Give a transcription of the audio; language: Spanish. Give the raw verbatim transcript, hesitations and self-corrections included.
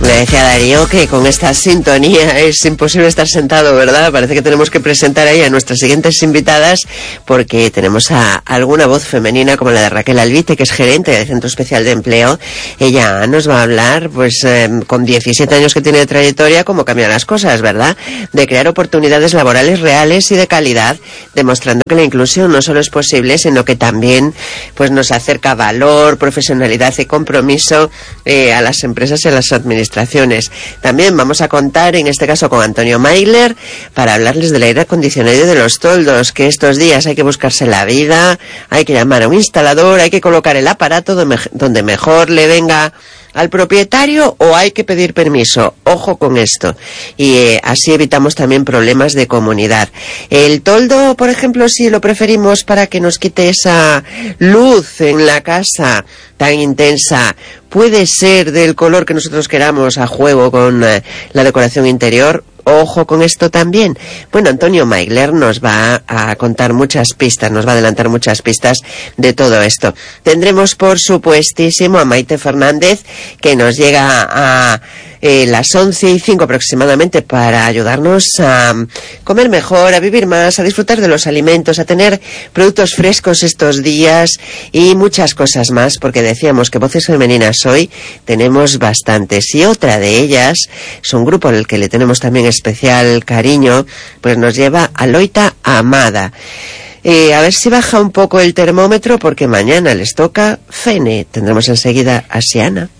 Le decía a Darío que con esta sintonía es imposible estar sentado, ¿verdad? Parece que tenemos que presentar ahí a nuestras siguientes invitadas porque tenemos a alguna voz femenina como la de Raquel Albite, que es gerente del Centro Especial de Empleo. Ella nos va a hablar, pues eh, con diecisiete años que tiene de trayectoria, cómo cambian las cosas, ¿verdad? De crear oportunidades laborales reales y de calidad, demostrando que la inclusión no solo es posible, sino que también pues nos acerca valor, profesionalidad y compromiso eh, a las empresas y a las administraciones. También vamos a contar, en este caso, con Antonio Maigler, para hablarles del aire acondicionado y de los toldos, que estos días hay que buscarse la vida, hay que llamar a un instalador, hay que colocar el aparato donde mejor le venga al propietario o hay que pedir permiso. Ojo con esto. Y eh, así evitamos también problemas de comunidad. El toldo, por ejemplo, si lo preferimos para que nos quite esa luz en la casa tan intensa, puede ser del color que nosotros queramos, a juego con eh, la decoración interior. Ojo con esto también. Bueno, Antonio Maigler nos va a contar muchas pistas, nos va a adelantar muchas pistas de todo esto. Tendremos, por supuestísimo, a Maite Fernández, que nos llega a eh, las once y cinco aproximadamente para ayudarnos a comer mejor, a vivir más, a disfrutar de los alimentos, a tener productos frescos estos días y muchas cosas más, porque decíamos que voces femeninas hoy tenemos bastantes, y otra de ellas es un grupo al que le tenemos también especial cariño, pues nos lleva a Loita Amada. Eh, a ver si baja un poco el termómetro, porque mañana les toca Fene. Tendremos enseguida a Siana.